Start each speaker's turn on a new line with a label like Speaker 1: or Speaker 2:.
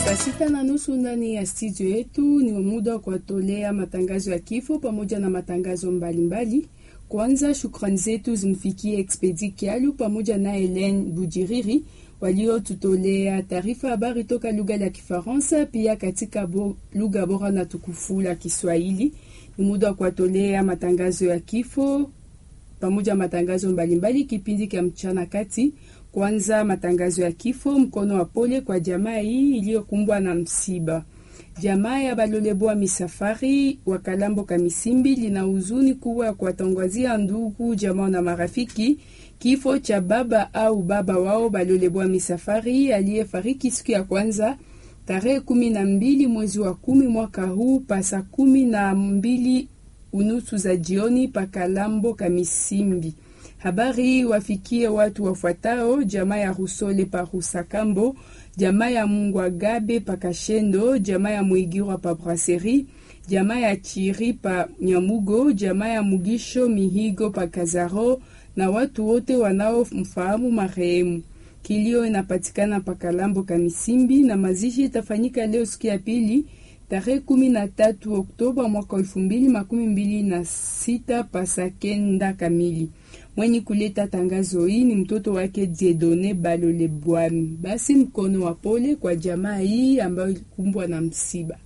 Speaker 1: Saa 6:30 ndani ya studio yetu ni muda wa kuwatolea matangazo ya kifo pamoja na matangazo mbalimbali. Kwanza shukrani zetu zimfikie Expedi Kialu pamoja na Helen Bujiriri waliotutolea taarifa habari toka lugha ya Kifaransa pia katika lugha bora na tukufu la Kiswahili. Ni muda wa kuwatolea matangazo ya kifo pamoja matangazo mbalimbali kipindi cha mchana kati. Kwanza matangazo ya kifo, mkono wa pole kwa jamaa hii iliyokumbwa na msiba. Jamaa ya Balolebwa Misafari wa Kalambo Kamisimbi lina huzuni kubwa kwa kuwatangazia ndugu, jamaa na marafiki kifo cha baba au baba wao Balolebwa Misafari aliyefariki siku ya kwanza tarehe 12 mwezi wa 10 mwaka huu pasa 12 unusu za jioni pa Kalambo Kamisimbi. Habari wafikie watu wafuatao: jamaa ya Rusole pa Rusakambo, jamaa ya Mungwagabe pa Kashendo, jamaa ya Muigirwa pa Brasserie, jamaa ya Chiri pa Nyamugo, jamaa ya Mugisho Mihigo pa Kazaro na watu wote wanaomfahamu marehemu. Kilio inapatikana pa Kalambo Kamisimbi na mazishi itafanyika leo siku ya pili tarehe 13 Oktoba mwaka 2026 pasa 9 kamili. Mwenye kuleta tangazo hii ni mtoto wake Dieudonné Balolebwa. Basi mkono wa pole kwa jamaa hii ambayo ilikumbwa na msiba.